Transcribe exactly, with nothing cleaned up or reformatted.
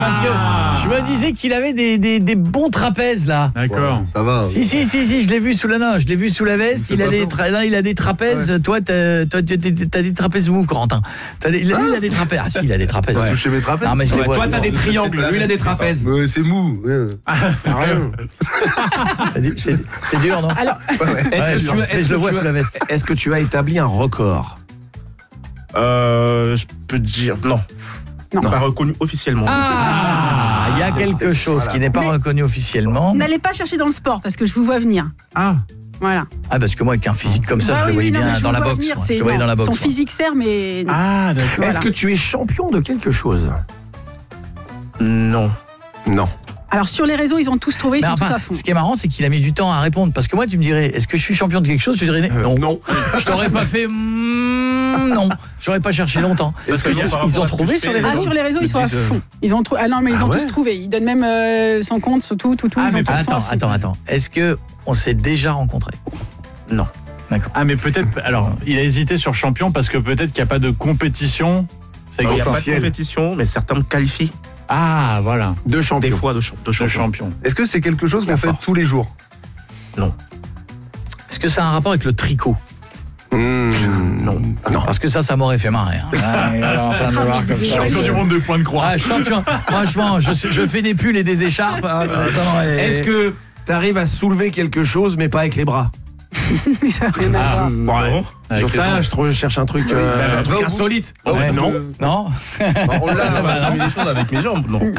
Parce que je me disais qu'il avait des, des, des bons trapèzes là. D'accord. Ouais, ça va. Si si si si, je l'ai vu sous la nage, je l'ai vu sous la veste, il a des tra- là, il a des trapèzes. Ouais. Toi t'as toi tu as des trapèzes mous, Corentin. T'as des, lui, il a des trapèzes. Ah si, il a des trapèzes. Ouais. Toucher mes trapèzes. Non, mais je les ouais, vois, toi t'as des triangles, lui il a des trapèzes. Ouais, c'est mou. Ouais. Rien. c'est, c'est, c'est dur, non? Alors, ouais, est-ce, que, tu, est-ce, je que le vois tu sous la veste. Est-ce que tu as établi un record? Euh, je peux te dire non. Non. Pas reconnu officiellement. Ah, il y a quelque chose voilà. qui n'est pas mais reconnu officiellement. N'allez pas chercher dans le sport parce que je vous vois venir. Ah. Voilà. Ah parce que moi avec un physique comme ça, bah, je le oui, voyais oui, bien non, dans la boxe. venir, Moi. Je le voyais dans la boxe. Son physique sert mais ah d'accord. Voilà. Est-ce que tu es champion de quelque chose? Non. Non. Alors sur les réseaux, ils ont tous trouvé, ils mais sont enfin, tous à fond. Ce qui est marrant, c'est qu'il a mis du temps à répondre parce que moi tu me dirais est-ce que je suis champion de quelque chose? Je dirais non. Euh, non. Je t'aurais pas fait mm, non. J'aurais pas cherché longtemps. Parce que ils ont trouvé sur les réseaux. Ah sur les réseaux, ils sont à fond. Ils ont trou... Ah non mais ils ah ont ouais tous trouvé. Ils donnent même euh, son compte, tout tout tout, ah, ils ont tous attends, attends, attends. Est-ce que on s'est déjà rencontrés? Non. D'accord. Ah mais peut-être alors, il a hésité sur champion parce que peut-être qu'il n'y a pas de compétition. Il n'y a pas de compétition, mais certains me qualifient. Ah, voilà. De champion. Des fois de, ch- de champion. De champion. Est-ce que c'est quelque chose qu'on fait tous les jours? Non. Est-ce que ça a un rapport avec le tricot? Mmh, non. non. Parce que ça, ça m'aurait fait marrer. Hein. Alors, enfin, de voir comme ça, champion du monde de point de croix. Ah, champion. Franchement, je, je fais des pulls et des écharpes. Hein. Attends, et... Est-ce que tu arrives à soulever quelque chose, mais pas avec les bras? Ça n'a rien à voir. Non. J'en sais rien, je, trouve, je cherche un truc, euh, bah, bah, un truc bah, insolite. bah, Ouais, bah, non. bah, Non. bah, on l'a Bah, non. Avec mes jambes, non.